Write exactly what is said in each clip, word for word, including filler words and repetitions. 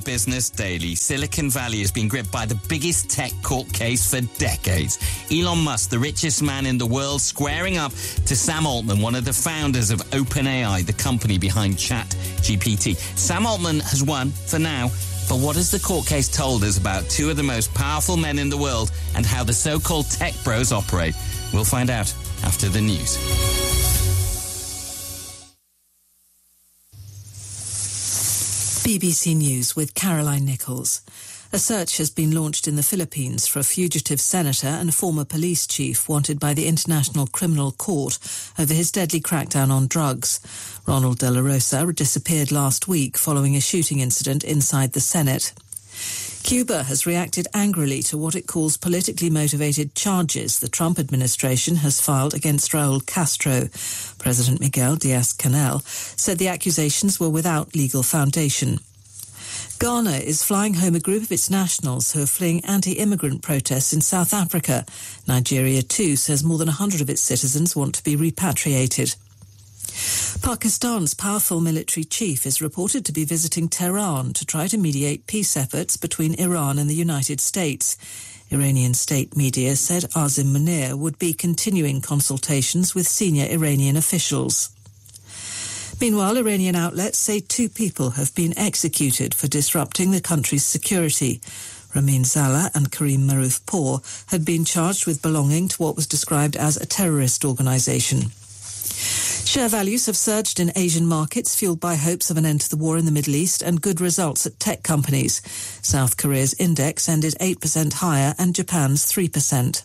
Business Daily. Silicon Valley has been gripped by the biggest tech court case for decades. Elon Musk, the richest man in the world, squaring up to Sam Altman, one of the founders of OpenAI, the company behind ChatGPT. Sam Altman has won for now, but what has the court case told us about two of the most powerful men in the world and how the so-called tech bros operate? We'll find out after the news. B B C News with Caroline Nichols. A search has been launched in the Philippines for a fugitive senator and former police chief wanted by the International Criminal Court over his deadly crackdown on drugs. Ronald De La Rosa disappeared last week following a shooting incident inside the Senate. Cuba has reacted angrily to what it calls politically motivated charges the Trump administration has filed against Raul Castro. President Miguel Diaz-Canel said the accusations were without legal foundation. Ghana is flying home a group of its nationals who are fleeing anti-immigrant protests in South Africa. Nigeria, too, says more than one hundred of its citizens want to be repatriated. Pakistan's powerful military chief is reported to be visiting Tehran to try to mediate peace efforts between Iran and the United States. Iranian state media said Azim Munir would be continuing consultations with senior Iranian officials. Meanwhile, Iranian outlets say two people have been executed for disrupting the country's security. Ramin Zala and Karim Marufpour had been charged with belonging to what was described as a terrorist organisation. Share values have surged in Asian markets, fueled by hopes of an end to the war in the Middle East and good results at tech companies. South Korea's index ended eight percent higher and Japan's three percent.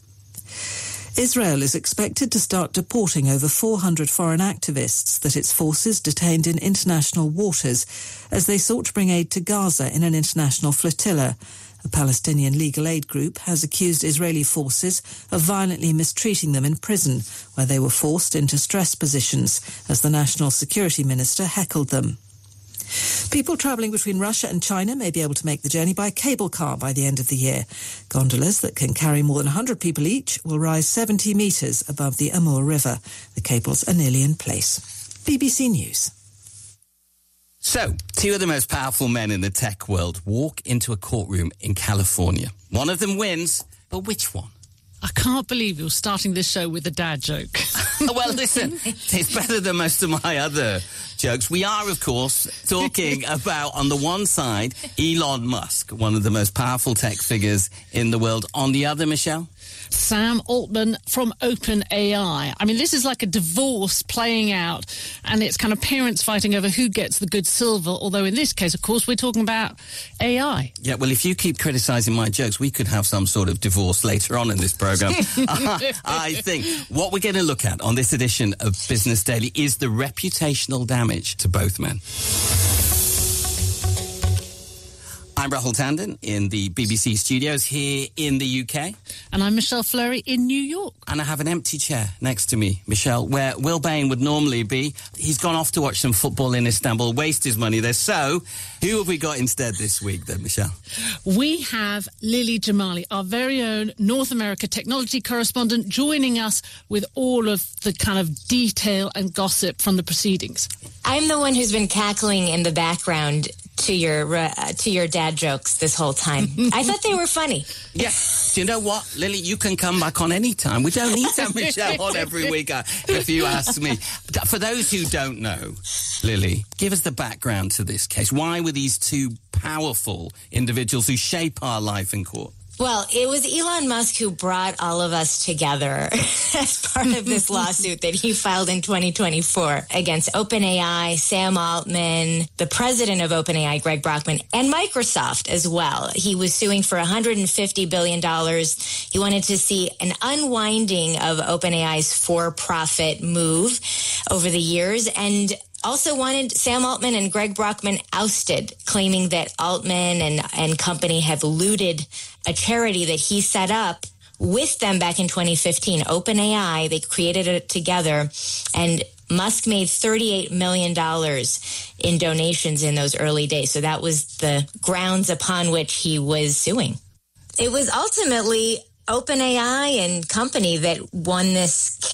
Israel is expected to start deporting over four hundred foreign activists that its forces detained in international waters as they sought to bring aid to Gaza in an international flotilla. A Palestinian legal aid group has accused Israeli forces of violently mistreating them in prison, where they were forced into stress positions as the national security minister heckled them. People travelling between Russia and China may be able to make the journey by cable car by the end of the year. Gondolas that can carry more than one hundred people each will rise seventy metres above the Amur River. The cables are nearly in place. B B C News. So, two of the most powerful men in the tech world walk into a courtroom in California. One of them wins, but which one? I can't believe you're starting this show with a dad joke. Well, listen, it's better than most of my other jokes. We are, of course, talking about, on the one side, Elon Musk, one of the most powerful tech figures in the world. On the other, Michelle? Sam Altman from OpenAI. I mean, this is like a divorce playing out, and it's kind of parents fighting over who gets the good silver, although in this case, of course, we're talking about A I. Yeah, well, if you keep criticising my jokes, we could have some sort of divorce later on in this programme. I, I think what we're going to look at on this edition of Business Daily is the reputational damage to both men. I'm Rahul Tandon in the B B C studios here in the U K. And I'm Michelle Fleury in New York. And I have an empty chair next to me, Michelle, where Will Bain would normally be. He's gone off to watch some football in Istanbul, waste his money there. So, who have we got instead this week then, Michelle? We have Lily Jamali, our very own North America technology correspondent, joining us with all of the kind of detail and gossip from the proceedings. I'm the one who's been cackling in the background to your uh, to your dad jokes this whole time. I thought they were funny. Yeah. Do you know what, Lily? You can come back on any time. We don't need to have Michelle on every week, uh, if you ask me. For those who don't know, Lily, give us the background to this case. Why were these two powerful individuals who shape our life in court? Well, it was Elon Musk who brought all of us together as part of this lawsuit that he filed in twenty twenty-four against OpenAI, Sam Altman, the president of OpenAI, Greg Brockman, and Microsoft as well. He was suing for one hundred fifty billion dollars. He wanted to see an unwinding of OpenAI's for-profit move over the years, and also wanted Sam Altman and Greg Brockman ousted, claiming that Altman and, and company have looted a charity that he set up with them back in twenty fifteen, OpenAI. They created it together, and Musk made thirty-eight million dollars in donations in those early days. So that was the grounds upon which he was suing. It was ultimately OpenAI and company that won this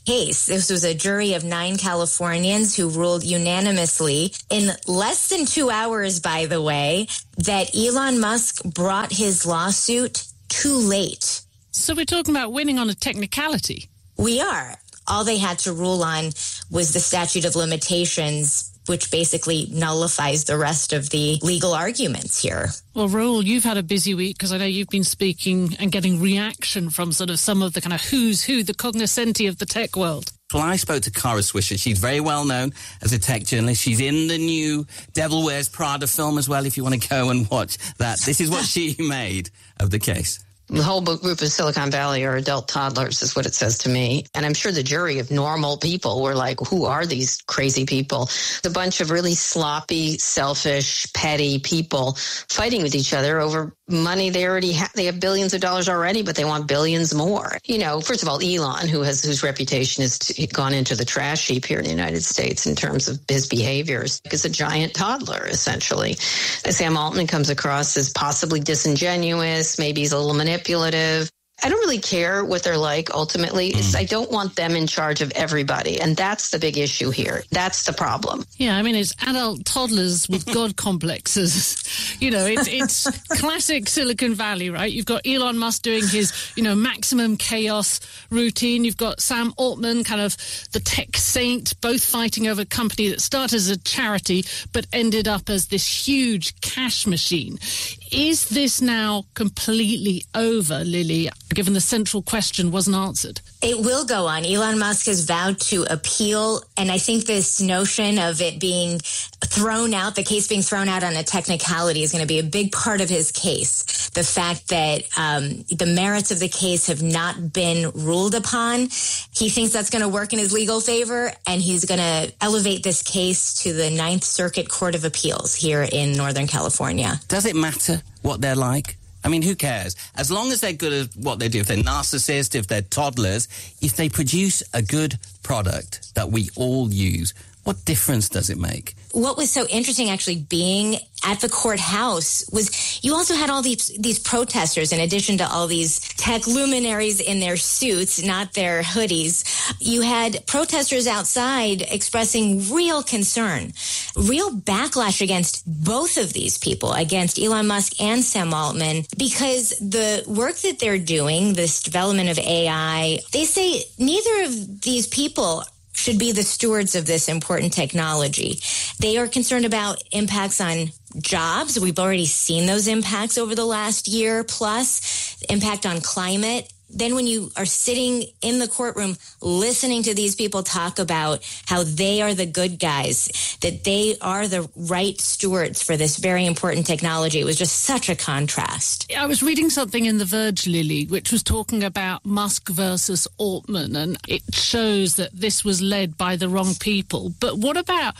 case. This was a jury of nine Californians who ruled unanimously in less than two hours, by the way, that Elon Musk brought his lawsuit too late. So we're talking about winning on a technicality. We are. All they had to rule on was the statute of limitations, which basically nullifies the rest of the legal arguments here. Well, Raoul, you've had a busy week because I know you've been speaking and getting reaction from sort of some of the kind of who's who, the cognoscenti of the tech world. Well, I spoke to Kara Swisher. She's very well known as a tech journalist. She's in the new Devil Wears Prada film as well, if you want to go and watch that. This is what she made of the case. The whole group of Silicon Valley are adult toddlers is what it says to me. And I'm sure the jury of normal people were like, who are these crazy people? A bunch of really sloppy, selfish, petty people fighting with each other over money they already have. They have billions of dollars already, but they want billions more. You know, first of all, Elon, who has whose reputation has gone into the trash heap here in the United States in terms of his behaviors, is a giant toddler, essentially. Sam Altman comes across as possibly disingenuous. Maybe he's a little manipulative. Manipulative. I don't really care what they're like ultimately. Mm. I don't want them in charge of everybody. And that's the big issue here. That's the problem. Yeah, I mean, it's adult toddlers with God complexes. You know, it's, it's classic Silicon Valley, right? You've got Elon Musk doing his, you know, maximum chaos routine. You've got Sam Altman, kind of the tech saint, both fighting over a company that started as a charity but ended up as this huge cash machine. Is this now completely over, Lily, given the central question wasn't answered? It will go on. Elon Musk has vowed to appeal, and I think this notion of it being thrown out, the case being thrown out on a technicality, is going to be a big part of his case. The fact that um, the merits of the case have not been ruled upon, he thinks that's going to work in his legal favor, and he's going to elevate this case to the Ninth Circuit Court of Appeals here in Northern California. Does it matter what they're like? I mean, who cares? As long as they're good at what they do, if they're narcissists, if they're toddlers, if they produce a good product that we all use, what difference does it make? What was so interesting actually being at the courthouse was you also had all these these protesters, in addition to all these tech luminaries in their suits, not their hoodies. You had protesters outside expressing real concern, real backlash against both of these people, against Elon Musk and Sam Altman, because the work that they're doing, this development of A I, they say neither of these people should be the stewards of this important technology. They are concerned about impacts on jobs. We've already seen those impacts over the last year plus, impact on climate. Then when you are sitting in the courtroom listening to these people talk about how they are the good guys, that they are the right stewards for this very important technology, it was just such a contrast. I was reading something in The Verge, Lily, which was talking about Musk versus Altman, and it shows that this was led by the wrong people. But what about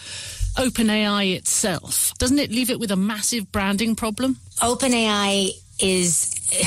OpenAI itself? Doesn't it leave it with a massive branding problem? OpenAI is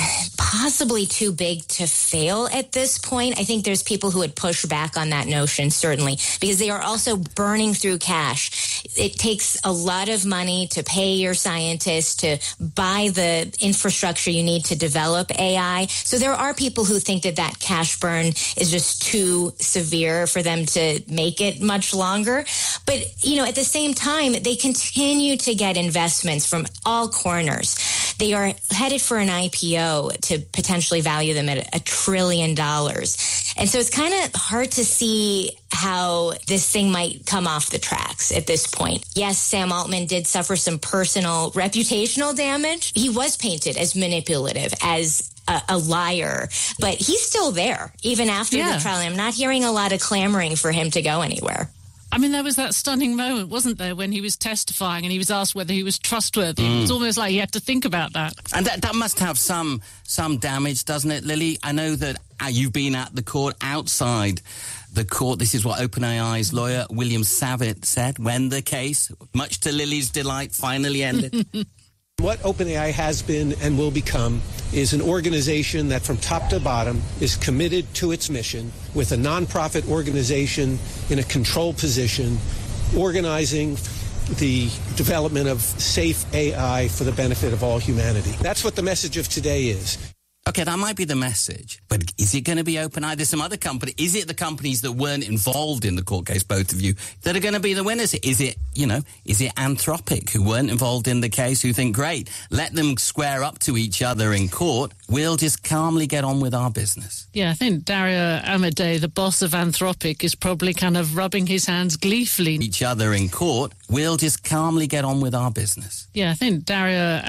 possibly too big to fail at this point. I think there's people who would push back on that notion, certainly, because they are also burning through cash. It takes a lot of money to pay your scientists to buy the infrastructure you need to develop A I. So there are people who think that that cash burn is just too severe for them to make it much longer. But, you know, at the same time, they continue to get investments from all corners. They are headed for an I P O to potentially value them at a trillion dollars. And so it's kind of hard to see how this thing might come off the tracks at this point. Yes, Sam Altman did suffer some personal reputational damage. He was painted as manipulative, as a, a liar, but he's still there even after yeah. the trial. I'm not hearing a lot of clamoring for him to go anywhere. I mean, there was that stunning moment, wasn't there, when he was testifying and he was asked whether he was trustworthy. Mm. It was almost like he had to think about that. And that, that must have some some damage, doesn't it, Lily? I know that uh, you've been at the court, outside the court. This is what OpenAI's lawyer, William Savitt, said when the case, much to Lily's delight, finally ended. What OpenAI has been and will become is an organization that from top to bottom is committed to its mission, with a nonprofit organization in a control position, organizing the development of safe A I for the benefit of all humanity. That's what the message of today is. Okay, that might be the message, but is it going to be OpenAI? There's some other company. Is it the companies that weren't involved in the court case, both of you, that are going to be the winners? Is it, you know, is it Anthropic, who weren't involved in the case, who think, great, let them square up to each other in court. We'll just calmly get on with our business. Yeah, I think Dario Amodei, the boss of Anthropic, is probably kind of rubbing his hands gleefully. Each other in court. We'll just calmly get on with our business. Yeah, I think Dario